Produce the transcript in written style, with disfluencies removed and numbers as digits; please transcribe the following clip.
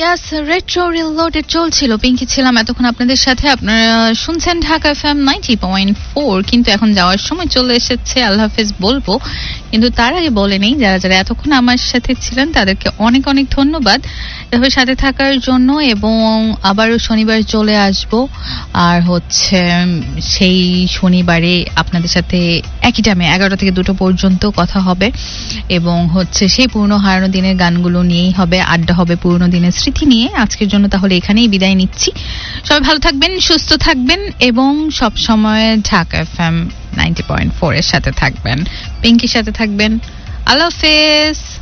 ইয়াস, retro reloaded চলছিল, পিঙ্কি ছিলাম এতক্ষণ আপনাদের সাথে। আপনারা শুনছেন ঢাকা এফএম 90.4। কিন্তু এখন যাওয়ার সময় চলে এসেছে, আল্লাহ হাফেজ বলবো, কিন্তু তার আগে বলে নেই যারা যারা এতক্ষণ আমার সাথে ছিলেন তাদেরকে অনেক অনেক ধন্যবাদ এভাবে সাথে থাকার জন্য। এবং আবারও শনিবার চলে আসব, আর সেই শনিবারে আপনাদের সাথে একই টাইমে 11টা থেকে 2টো পর্যন্ত কথা হবে। এবং সেই পুরনো হারানো দিনের গানগুলো নিয়েই হবে, আড্ডা হবে পুরনো দিনের স্মৃতি নিয়ে। আজকের জন্য তাহলে এখানেই বিদায় নিচ্ছি। সবাই ভালো থাকবেন, সুস্থ থাকবেন এবং সব সময় ঢাকা এফএম 90.4 এর সাথে থাকবেন, পিঙ্কির সাথে থাকবেন। আল্লাহ হাফেজ।